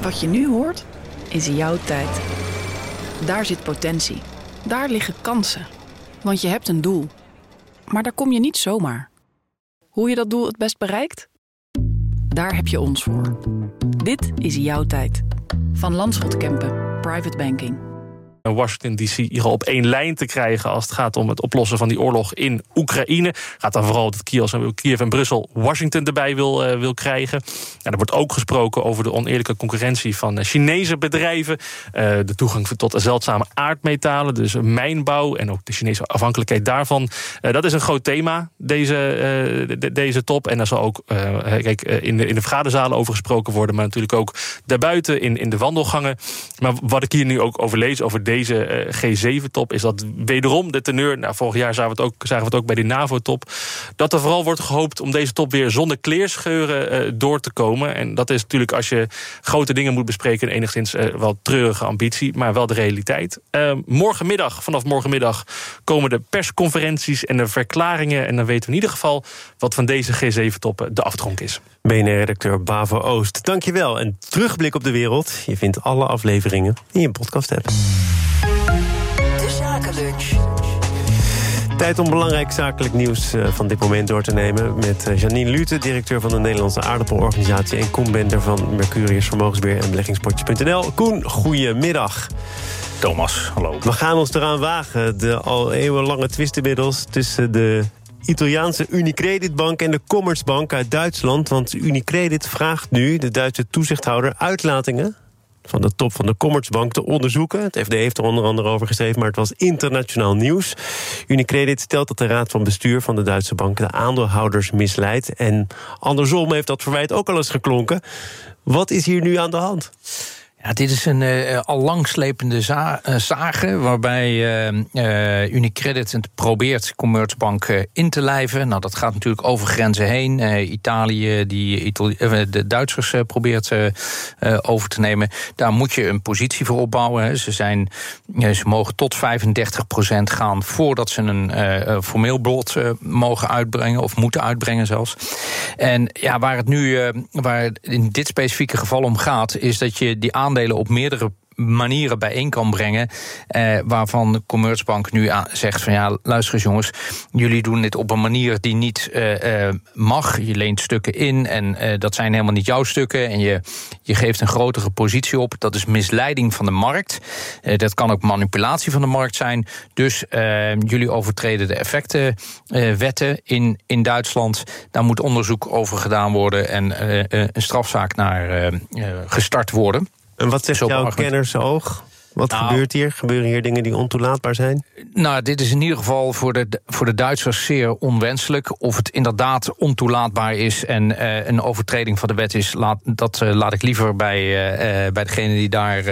Wat je nu hoort, is jouw tijd. Daar zit potentie. Daar liggen kansen. Want je hebt een doel. Maar daar kom je niet zomaar. Hoe je dat doel het best bereikt? Daar heb je ons voor. Dit is jouw tijd. Van Landschot Kempen, Private Banking. Washington D.C. hier op één lijn te krijgen als het gaat om het oplossen van die oorlog in Oekraïne. Gaat dan vooral dat Kiev en Brussel Washington erbij wil krijgen. Ja, er wordt ook gesproken over de oneerlijke concurrentie van Chinese bedrijven. De toegang tot zeldzame aardmetalen, dus mijnbouw en ook de Chinese afhankelijkheid daarvan. Dat is een groot thema, deze top. En daar zal ook in de vergaderzalen over gesproken worden, maar natuurlijk ook daarbuiten in de wandelgangen. Maar wat ik hier nu ook over lees, over deze G7-top, is dat wederom de teneur. Nou, vorig jaar zagen we het ook bij de NAVO-top. Dat er vooral wordt gehoopt om deze top weer zonder kleerscheuren door te komen. En dat is natuurlijk, als je grote dingen moet bespreken, enigszins wel treurige ambitie, maar wel de realiteit. Vanaf morgenmiddag komen de persconferenties en de verklaringen. En dan weten we in ieder geval wat van deze G7-top de aftronk is. BNR-redacteur Bavo Oost, dankjewel. En terugblik op de wereld. Je vindt alle afleveringen in je podcast-app. De Zakenlunch. Tijd om belangrijk zakelijk nieuws van dit moment door te nemen met Janine Lute, directeur van de Nederlandse aardappelorganisatie, en Koen Bender van Mercurius Vermogensbeheer en Beleggingspotjes.nl. Koen, goedemiddag. Thomas, hallo. We gaan ons eraan wagen. De al eeuwenlange twist inmiddels tussen de Italiaanse Unicreditbank en de Commerzbank uit Duitsland. Want Unicredit vraagt nu de Duitse toezichthouder uitlatingen van de top van de Commerzbank te onderzoeken. Het FD heeft er onder andere over geschreven, maar het was internationaal nieuws. Unicredit stelt dat de raad van bestuur van de Duitse bank de aandeelhouders misleidt. En andersom heeft dat verwijt ook al eens geklonken. Wat is hier nu aan de hand? Ja, dit is een al langslepende sage waarbij Unicredit het probeert Commerzbank in te lijven. Nou, dat gaat natuurlijk over grenzen heen. Italië, de Duitsers probeert over te nemen. Daar moet je een positie voor opbouwen. Hè. Ze mogen tot 35% gaan voordat ze een formeel bod mogen uitbrengen, of moeten uitbrengen zelfs. En ja, waar het in dit specifieke geval om gaat, is dat je die aandelen op meerdere manieren bijeen kan brengen, waarvan de Commerzbank nu zegt van ja, luister eens jongens, jullie doen dit op een manier die niet mag. Je leent stukken in en dat zijn helemaal niet jouw stukken en je geeft een grotere positie op. Dat is misleiding van de markt. Dat kan ook manipulatie van de markt zijn. Dus jullie overtreden de effectenwetten in Duitsland. Daar moet onderzoek over gedaan worden en een strafzaak naar gestart worden. En wat zegt jouw kennersoog? Wat gebeurt hier? Gebeuren hier dingen die ontoelaatbaar zijn? Nou, dit is in ieder geval voor de Duitsers zeer onwenselijk. Of het inderdaad ontoelaatbaar is en een overtreding van de wet is, laat ik liever bij degenen die daar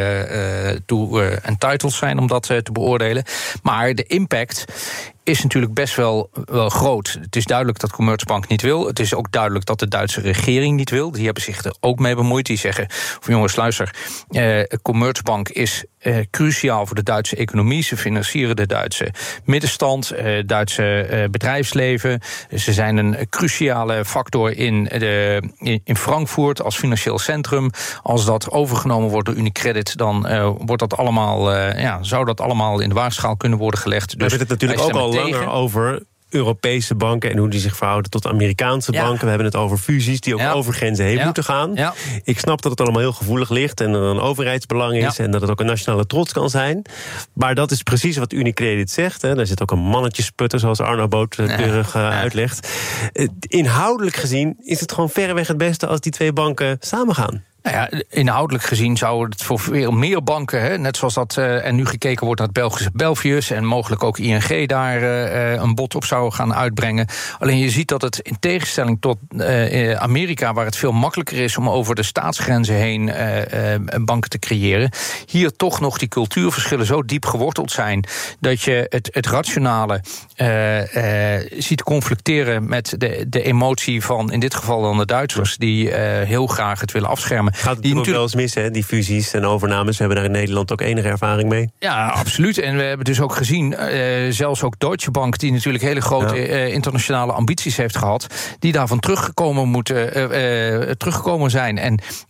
toe entitled zijn om dat te beoordelen. Maar de impact is natuurlijk best wel groot. Het is duidelijk dat Commerzbank niet wil. Het is ook duidelijk dat de Duitse regering niet wil. Die hebben zich er ook mee bemoeid. Die zeggen van jongens, luister, Commerzbank is cruciaal voor de Duitse economie. Ze financieren de Duitse middenstand, Duitse bedrijfsleven. Ze zijn een cruciale factor in Frankfurt als financieel centrum. Als dat overgenomen wordt door Unicredit, dan wordt dat allemaal, zou dat allemaal in de waagschaal kunnen worden gelegd. Dus we hebben het natuurlijk ook al langer over Europese banken en hoe die zich verhouden tot Amerikaanse banken. We hebben het over fusies die ook over grenzen heen moeten gaan. Ja. Ik snap dat het allemaal heel gevoelig ligt en er een overheidsbelang is en dat het ook een nationale trots kan zijn. Maar dat is precies wat Unicredit zegt. Hè. Daar zit ook een mannetjesputter, zoals Arno Boot keurig uitlegt. Inhoudelijk gezien is het gewoon verreweg het beste als die twee banken samengaan. Nou ja, inhoudelijk gezien zou het voor veel meer banken, net zoals dat en nu gekeken wordt naar het Belgische Belfius en mogelijk ook ING daar een bod op zou gaan uitbrengen. Alleen je ziet dat het in tegenstelling tot Amerika, waar het veel makkelijker is om over de staatsgrenzen heen banken te creëren, hier toch nog die cultuurverschillen zo diep geworteld zijn dat je het rationale ziet conflicteren met de emotie van in dit geval dan de Duitsers, die heel graag het willen afschermen. Gaat het natuurlijk wel eens mis, hè? Die fusies en overnames. We hebben daar in Nederland ook enige ervaring mee. Ja, absoluut. En we hebben dus ook gezien, zelfs ook Deutsche Bank, die natuurlijk hele grote internationale ambities heeft gehad, die daarvan teruggekomen zijn. En